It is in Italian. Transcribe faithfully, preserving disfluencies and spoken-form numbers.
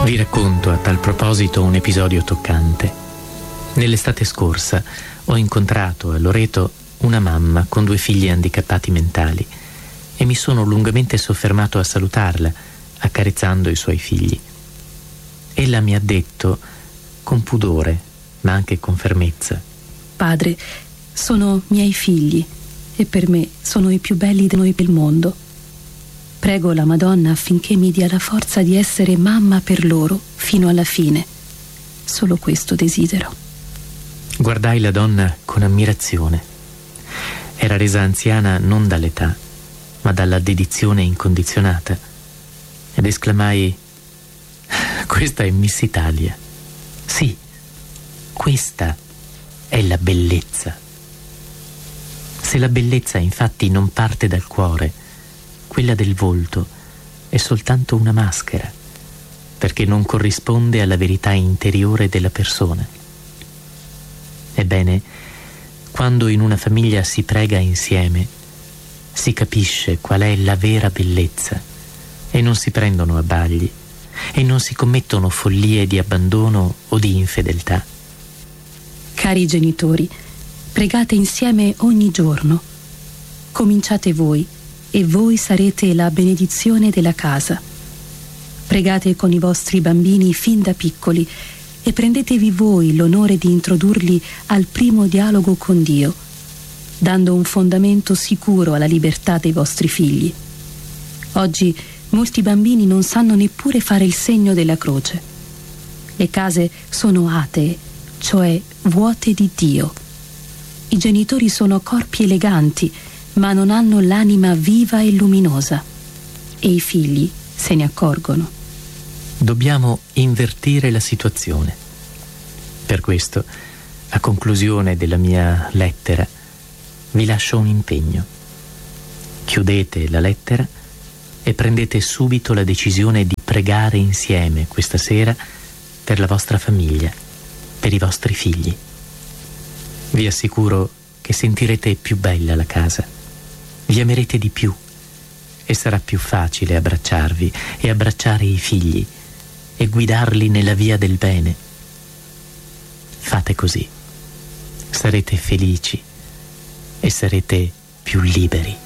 Vi racconto a tal proposito un episodio toccante. Nell'estate scorsa ho incontrato a Loreto una mamma con due figli handicappati mentali e mi sono lungamente soffermato a salutarla, accarezzando i suoi figli. Ella mi ha detto, con pudore, ma anche con fermezza: Padre, sono miei figli e per me sono i più belli di noi del mondo. Prego la Madonna affinché mi dia la forza di essere mamma per loro fino alla fine. Solo questo desidero. Guardai la donna con ammirazione. Era resa anziana non dall'età, ma dalla dedizione incondizionata, ed esclamai: questa è Miss Italia. Sì, questa è la bellezza. Se la bellezza infatti non parte dal cuore, quella del volto è soltanto una maschera, perché non corrisponde alla verità interiore della persona. Ebbene, quando in una famiglia si prega insieme, si capisce qual è la vera bellezza e non si prendono a bagli e non si commettono follie di abbandono o di infedeltà. Cari genitori, pregate insieme ogni giorno. Cominciate voi e voi sarete la benedizione della casa. Pregate con i vostri bambini fin da piccoli e prendetevi voi l'onore di introdurli al primo dialogo con Dio, dando un fondamento sicuro alla libertà dei vostri figli. Oggi molti bambini non sanno neppure fare il segno della croce. Le case sono atee, cioè vuote di Dio. I genitori sono corpi eleganti, ma non hanno l'anima viva e luminosa, e i figli se ne accorgono. Dobbiamo invertire la situazione. Per questo, a conclusione della mia lettera, vi lascio un impegno. Chiudete la lettera e prendete subito la decisione di pregare insieme questa sera per la vostra famiglia, per i vostri figli. Vi assicuro che sentirete più bella la casa, vi amerete di più e sarà più facile abbracciarvi e abbracciare i figli e guidarli nella via del bene. Fate così, sarete felici e sarete più liberi.